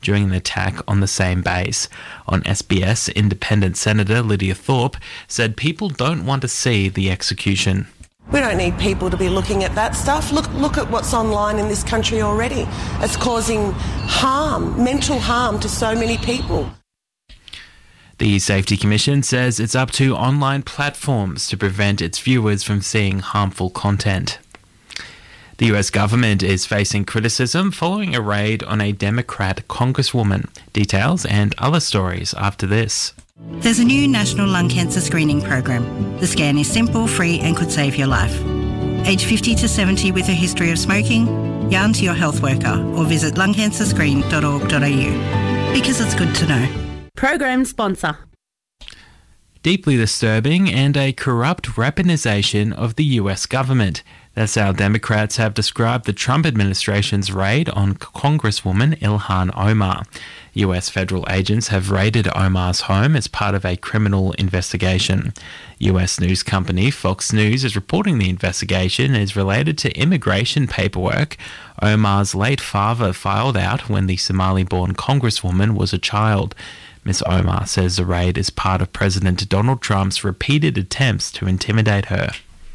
during an attack on the same base. On SBS, Independent Senator Lydia Thorpe said people don't want to see the execution. We don't need people to be looking at that stuff. Look at what's online in this country already. It's causing harm, mental harm to so many people. The Safety Commission says it's up to online platforms to prevent its viewers from seeing harmful content. The US government is facing criticism following a raid on a Democrat congresswoman. Details and other stories after this. There's a new national lung cancer screening program. The scan is simple, free and could save your life. Age 50 to 70 with a history of smoking? Yarn to your health worker or visit lungcancerscreen.org.au. Because it's good to know. Program sponsor. Deeply disturbing and a corrupt weaponization of the US government. That's how Democrats have described the Trump administration's raid on Congresswoman Ilhan Omar. US federal agents have raided Omar's home as part of a criminal investigation. US news company Fox News is reporting the investigation is related to immigration paperwork Omar's late father filed out when the Somali-born Congresswoman was a child. Ms. Omar says the raid is part of President Donald Trump's repeated attempts to intimidate her.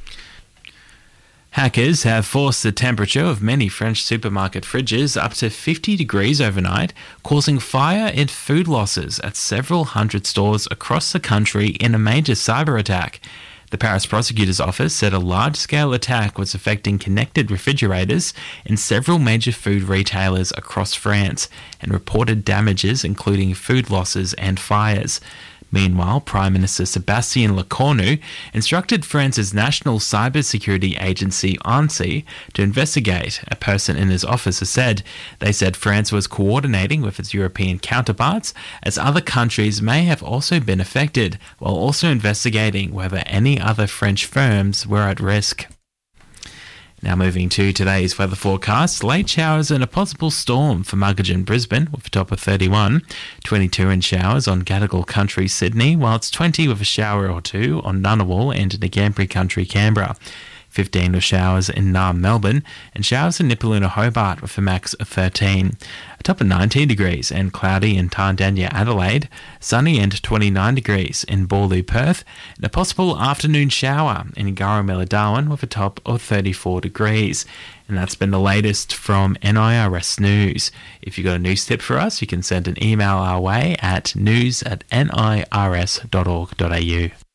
Hackers have forced the temperature of many French supermarket fridges up to 50 degrees overnight, causing fire and food losses at several hundred stores across the country in a major cyber attack. The Paris prosecutor's office said a large-scale attack was affecting connected refrigerators in several major food retailers across France and reported damages including food losses and fires. Meanwhile, Prime Minister Sébastien Lecornu instructed France's national cybersecurity agency ANSSI to investigate. A person in his office has said they said France was coordinating with its European counterparts as other countries may have also been affected, while also investigating whether any other French firms were at risk. Now moving to today's weather forecast, late showers and a possible storm for Muggeridge, Brisbane with a top of 31, 22 in showers on Gadigal Country, Sydney, while it's 20 with a shower or two on Ngunnawal and Ngambri Country, Canberra. 15 with showers in Naarm, Melbourne, and showers in Nipaluna, Hobart with a max of 13. A top of 19 degrees and cloudy in Tandanya, Adelaide, sunny and 29 degrees in Boorloo, Perth, and a possible afternoon shower in Garramilla, Darwin with a top of 34 degrees. And that's been the latest from NIRS News. If you've got a news tip for us, you can send an email our way at news@nirs.org.au.